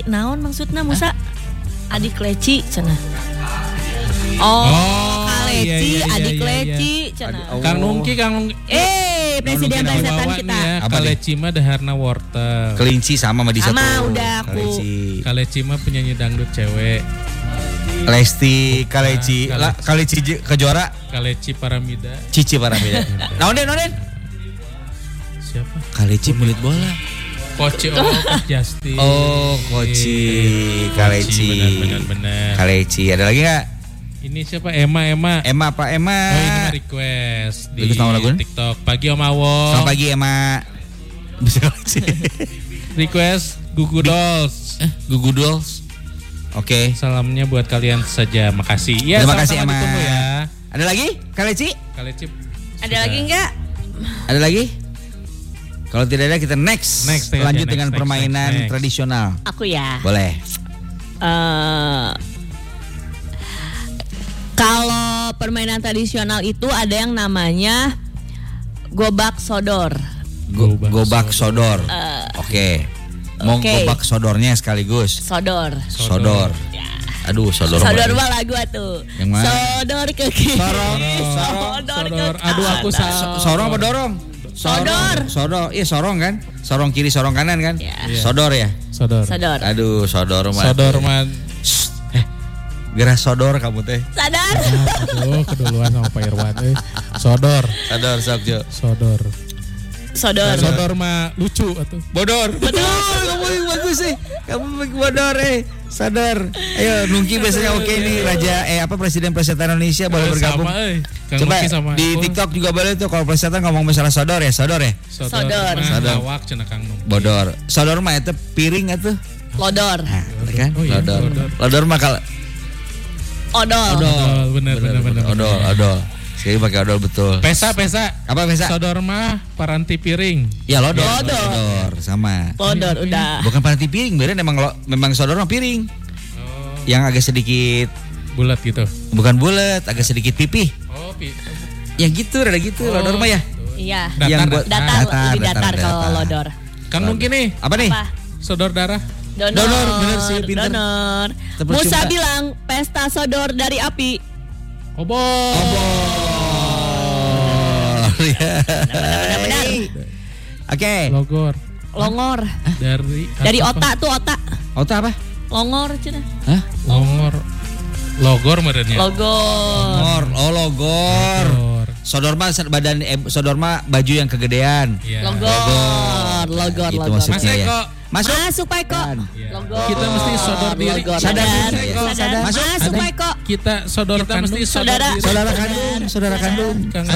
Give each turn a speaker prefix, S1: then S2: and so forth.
S1: naon maksudna Musa? Adik leci cenah. Kaleci,
S2: iya,
S1: adik
S2: iya,
S1: leci cenah.
S2: Kang Nungki.
S1: Presiden plesetan kita.
S2: Kaleci mah daharna wortel.
S3: Kelinci sama Madisa tuh.
S1: Sama udah aku.
S2: Kaleci mah penyanyi dangdut cewek.
S3: Lesti, Kaleci, Kejora,
S2: Kaleci Paramida.
S3: Cici Paramida. Naonden.
S2: Siapa?
S3: Kaleci pelit bola.
S2: Koci Justin.
S3: Oh, Koci, Kaleci.
S2: Benar.
S3: Kaleci. Ada lagi nggak?
S2: Ini siapa? Emma.
S3: Emma.
S2: Oh, ini mah request di TikTok. Pagi Om Awong.
S3: Selamat pagi Emma. Bisa Kaleci.
S2: Request Gugu Dolls.
S3: Gugu Dolls. Oke.
S2: Salamnya buat kalian saja. Makasih. Ya,
S3: terima kasih Emma.
S2: Ditunggu ya.
S3: Ada lagi? Kaleci?
S1: Ada lagi enggak?
S3: Ada lagi? Kalau tidak ada kita next lanjut dengan permainan tradisional.
S1: Aku ya.
S3: Boleh.
S1: Kalau permainan tradisional itu ada yang namanya gobak sodor.
S3: Gobak sodor. Oke. Mau gobak sodornya sekaligus.
S1: Sodor.
S3: Ya. Aduh, sodor
S1: mah lagu atuh. Sodor ke kiri. Sodor ke kanan.
S2: Aduh, aku
S3: sorong apa dorong? Sodor. Iya, sorong kan? Sorong kiri, sorong kanan kan?
S1: Yeah.
S3: Sodor ya?
S1: Sodor.
S3: Aduh, sodor mah. Gerah sodor kamu teh.
S1: Sadar.
S2: Aduh, keduluan sama Pak Irwan. Sodor
S3: sok Jo.
S1: Sodor
S2: mah lucu atuh.
S3: Bodor. Betul, kamu yang bagus sih. Kamu bodor Sadar. Ayo Nungki biasanya oke nih Raja Presiden Plesetan Indonesia boleh bergabung. Coba di TikTok juga boleh tuh kalau Plesetan ngomong masalah sodor ya.
S1: Sodor.
S2: Lawak cenah Kang Nung.
S3: Bodor. Sodor mah itu piring atuh.
S1: Lodor.
S3: Nah, kan? Lodor mah kalau
S1: odol.
S2: Benar.
S3: Odol. Sekali pakai odol betul.
S2: Pesa.
S3: Apa pesa?
S2: Sodor mah paranti piring.
S3: Ya lodor. Sama.
S1: Lodor udah.
S3: Bukan paranti piring, beneran memang sodor mah piring. Yang agak sedikit
S2: bulat gitu.
S3: Bukan bulat, agak sedikit pipih. Yang gitu, rada gitu lodor mah ya.
S1: Iya.
S3: Datar
S1: kalau lodor.
S2: Kan mungkin nih.
S3: Apa nih?
S2: Sodor darah.
S1: Donor,
S3: bener sih, pinter.
S1: Donor. Musa bilang pesta sodor dari api.
S2: Obor.
S1: Benar.
S3: Oke.
S1: Longor. Dari otak tuh otak.
S3: Otak apa?
S1: Longor cenah.
S3: Hah?
S2: Logor merenya.
S1: Logor.
S3: Logor. Sodor mah baju yang kegedean.
S2: Yeah.
S1: Logor.
S3: Itu maksudnya ya.
S1: Masuk Pak Eko.
S2: Kita mesti sodor diri.
S1: Sadar.
S3: Masuk
S1: Pak Eko.
S2: Kita sodorkan mesti
S1: saudara
S3: kandung.